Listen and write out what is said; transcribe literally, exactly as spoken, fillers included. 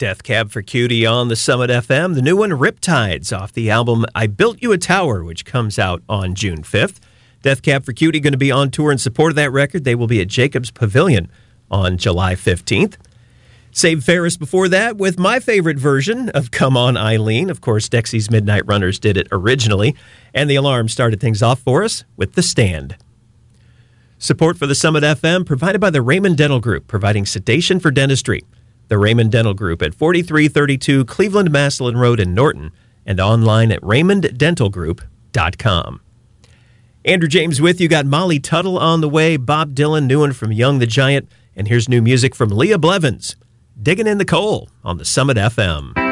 Death Cab for Cutie on the Summit F M. The new one, Riptides, off the album I Built You a Tower, which comes out on June fifth. Death Cab for Cutie going to be on tour in support of that record. They will be at Jacobs Pavilion on July fifteenth. Save Ferris before that with my favorite version of Come On Eileen. Of course, Dexy's Midnight Runners did it originally. And The Alarm started things off for us with The Stand. Support for the Summit F M provided by the Raymond Dental Group, providing sedation for dentistry. The Raymond Dental Group at forty-three thirty-two Cleveland Massillon Road in Norton and online at raymond dental group dot com. Andrew James with you. Got Molly Tuttle on the way, Bob Dylan, new one from Young the Giant, and here's new music from Leah Blevins, Digging in the Coal on the Summit F M.